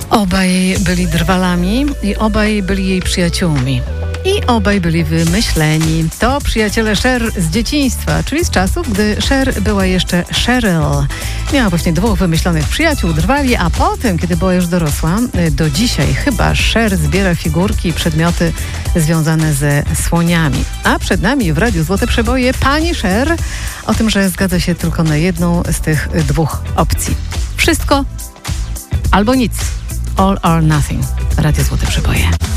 Obaj byli drwalami i obaj byli jej przyjaciółmi. I obaj byli wymyśleni. To przyjaciele Cher z dzieciństwa, czyli z czasów, gdy Cher była jeszcze Cheryl. Miała właśnie dwóch wymyślonych przyjaciół, drwali, a potem, kiedy była już dorosła, do dzisiaj chyba Cher zbiera figurki i przedmioty związane ze słoniami. A przed nami w Radiu Złote Przeboje pani Cher o tym, że zgadza się tylko na jedną z tych dwóch opcji. Wszystko albo nic. All or nothing. Radio Złote Przeboje.